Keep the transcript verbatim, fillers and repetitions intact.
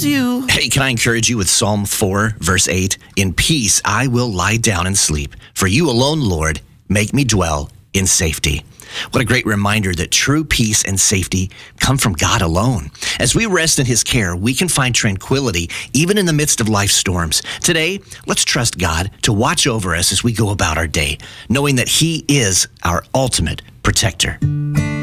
you. Hey, can I encourage you with Psalm four, verse eight? In peace I will lie down and sleep. For you alone, Lord, make me dwell in safety. What a great reminder that true peace and safety come from God alone. As we rest in his care, we can find tranquility even in the midst of life's storms. Today, let's trust God to watch over us as we go about our day, knowing that he is our ultimate protector.